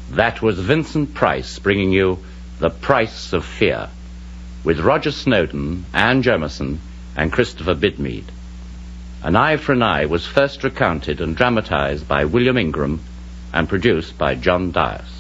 That was Vincent Price bringing you The Price of Fear, with Roger Snowden, Anne Jemison, and Christopher Bidmead. An Eye for an Eye was first recounted and dramatized by William Ingram and produced by John Dias.